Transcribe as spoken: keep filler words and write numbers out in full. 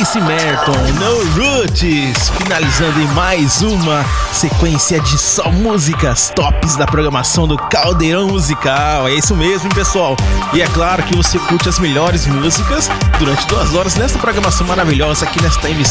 C Merton, No Roots, finalizando em mais uma sequência de só músicas tops da programação do Caldeirão Musical. É isso mesmo, hein, pessoal? E é claro que você curte as melhores músicas durante duas horas nessa programação maravilhosa aqui nesta emissão